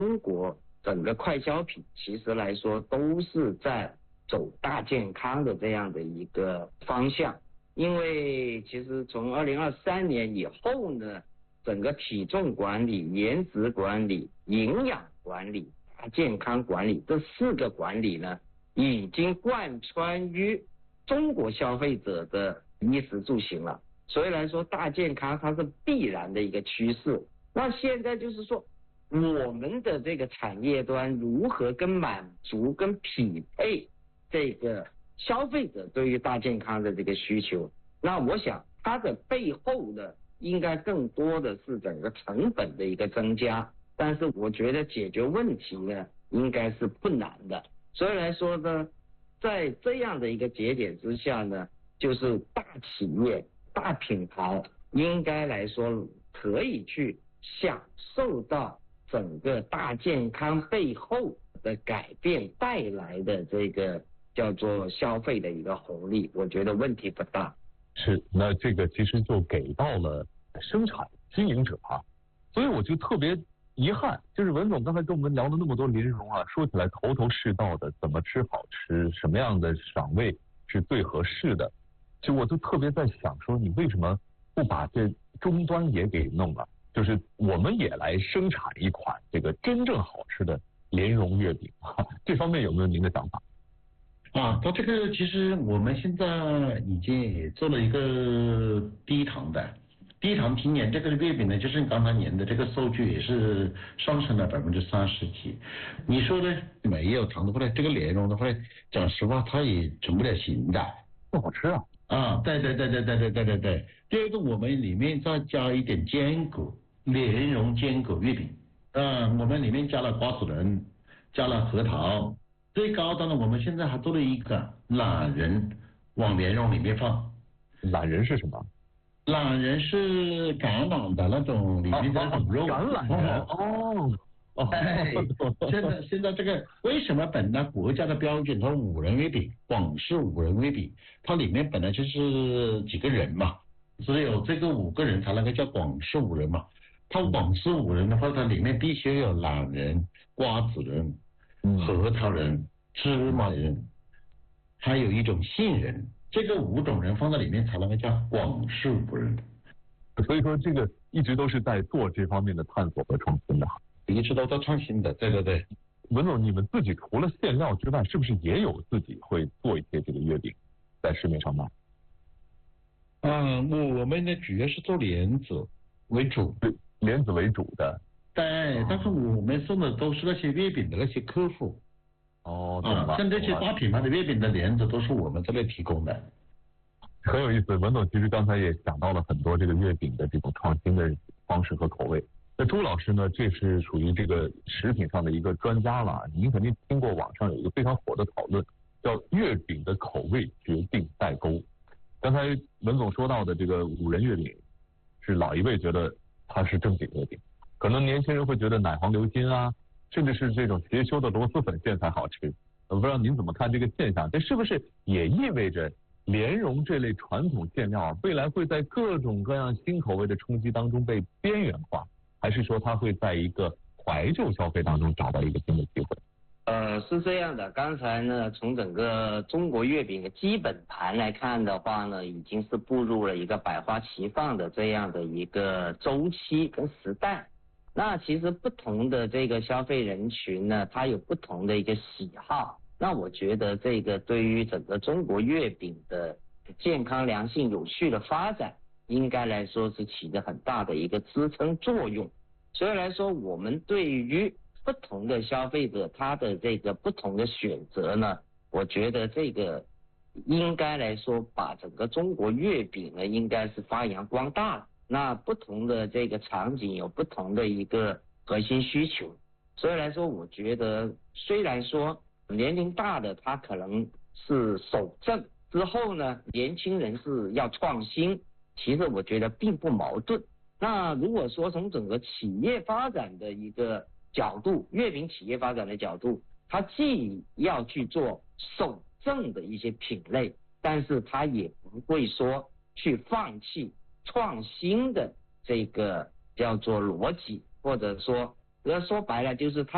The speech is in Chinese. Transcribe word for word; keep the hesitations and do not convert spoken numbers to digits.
中国整个快消品其实来说都是在走大健康的这样的一个方向，因为其实从二零二三年以后呢，整个体重管理、颜值管理、营养管理、大健康管理这四个管理呢，已经贯穿于中国消费者的衣食住行了。所以来说，大健康它是必然的一个趋势。那现在就是说，我们的这个产业端如何跟满足、跟匹配这个消费者对于大健康的这个需求？那我想它的背后呢，应该更多的是整个成本的一个增加，但是我觉得解决问题呢，应该是不难的。所以来说呢，在这样的一个节点之下呢，就是大企业、大品牌应该来说可以去享受到整个大健康背后的改变带来的这个叫做消费的一个红利，我觉得问题不大。 是，那这个其实就给到了生产经营者啊，所以我就特别遗憾，就是文总刚才跟我们聊了那么多莲蓉啊，说起来头头是道的，怎么吃好吃，什么样的赏味是最合适的，就我就特别在想说，你为什么不把这终端也给弄了？就是我们也来生产一款这个真正好吃的莲蓉月饼，这方面有没有您的想法？ 啊，到这个其实我们现在已经也做了一个低糖的，低糖今年这个月饼呢，就是刚才年的这个数据也是上升了百分之三十几。你说的没有糖的话呢，这个莲蓉的话呢，讲实话它也成不了型的， 不好吃啊。 啊，对对对对对对对对对。第二个，我们里面再加一点坚果，莲蓉坚果月饼，嗯，我们里面加了瓜子仁，加了核桃。最高端的，我们现在还做了一个懒人往莲蓉里面放。 懒人是什么？ 懒人是橄榄的那种里面的那种肉。 橄榄人哦。哦， 哎，现在现在这个为什么本来国家的标准它五仁月饼，广式五仁月饼，它里面本来就是几个人嘛，只有这个五个人才能够叫广式五仁嘛。它广式五仁的话，它里面必须有懒人、瓜子仁、核桃仁、芝麻仁，还有一种杏仁，这个五种人放在里面才能够叫广式五仁。 所以说这个一直都是在做这方面的探索和创新的。 一直都在创新的，对对对。 文总，你们自己除了馅料之外，是不是也有自己会做一些这个月饼在市面上卖？ 嗯，我们呢主要是做莲子为主， 对，莲子为主的。 对，但是我们送的都是那些月饼的那些客户。 哦， 啊，像这些大品牌的月饼的莲子都是我们这里提供的。 很有意思，文总其实刚才也讲到了很多这个月饼的这种创新的方式和口味。那朱老师呢，这是属于这个食品上的一个专家了。您肯定听过网上有一个非常火的讨论，叫月饼的口味决定代沟。刚才文总说到的这个五仁月饼，是老一辈觉得它是正经月饼，可能年轻人会觉得奶黄流心啊，甚至是这种邪修的螺蛳粉馅才好吃。我不知道您怎么看这个现象？这是不是也意味着莲蓉这类传统馅料未来会在各种各样新口味的冲击当中被边缘化？还是说它会在一个怀旧消费当中找到一个新的机会？ 呃，是这样的，刚才呢，从整个中国月饼的基本盘来看的话呢，已经是步入了一个百花齐放的这样的一个周期跟时代。那其实不同的这个消费人群呢，它有不同的一个喜好。那我觉得这个对于整个中国月饼的健康、良性、有序的发展，应该来说是起着很大的一个支撑作用。所以来说，我们对于不同的消费者他的这个不同的选择呢，我觉得这个应该来说把整个中国月饼呢应该是发扬光大。那不同的这个场景有不同的一个核心需求，所以来说我觉得虽然说年龄大的他可能是守正，之后呢年轻人是要创新，其实我觉得并不矛盾。那如果说从整个企业发展的一个角度，月饼企业发展的角度，它既要去做守正的一些品类，但是它也不会说去放弃创新的这个叫做逻辑，或者说要说白了就是它